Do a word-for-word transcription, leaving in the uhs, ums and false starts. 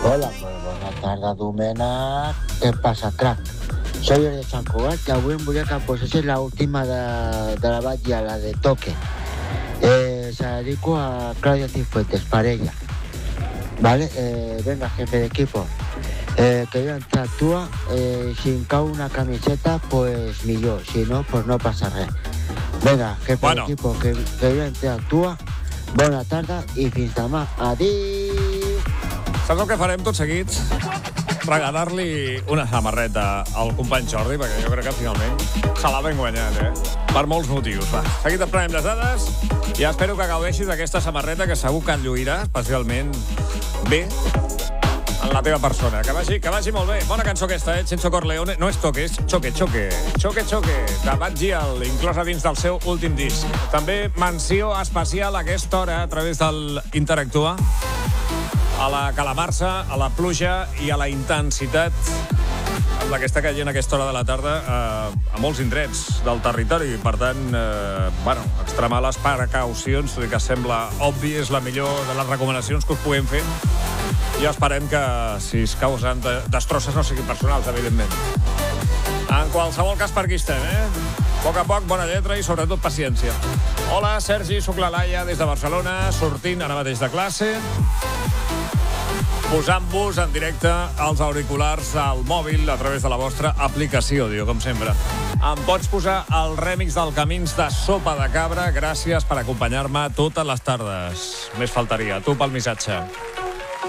Hola, pues buenas tardes, Domènec. Què passa, crac? Soy el de Sant Cugat, que avui em volia que posessis l'última de, de la Batlla, la de Toque. Eh, se la dedico a Claudia Cifuentes, para ella. Vale, eh, venga, jefe de equipo. Eh, que yo actúa, eh, si em cau una camiseta, pues millor. Si no, pues no passa res. Venga, jefe Bueno. de equipo, que, que jo actúa. Bona tarda i fins demà. Adéu! Saps el que farem tot seguit? Regalar-li una samarreta al company Jordi, perquè jo crec que finalment se l'ha ben guanyat, eh? Per molts motius. Va, seguit et prenem les dades i espero que gaudeixis d'aquesta samarreta que segur que et lluirà especialment bé en la teva persona. Que vagi, que vagi molt bé. Bona cançó aquesta, eh? Chencho Corleone. No és Toque, és Choque, Choque. Choque, Choque, de Bad Gyal, inclosa dins del seu últim disc. També menció especial a aquesta hora a través del Interactua a la calamarsa, a la pluja i a la intensitat amb la que està caient a aquesta hora de la tarda eh, a molts indrets del territori. Per tant, eh, bueno, extremar les precaucions, tot i que sembla obvi, és la millor de les recomanacions que us puguem fer. I esperem que, si es causen de destrosses, no siguin personals, evidentment. En qualsevol cas, per aquí estem, eh? A poc a poc, bona lletra i, sobretot, paciència. Hola, Sergi, soc la Laia, des de Barcelona, sortint ara mateix de classe, posant-vos en directe als auriculars al mòbil a través de la vostra aplicació, diu, com sempre. Em pots posar el remix del Camins de Sopa de Cabra. Gràcies per acompanyar-me totes les tardes. Més faltaria. Tu pel missatge.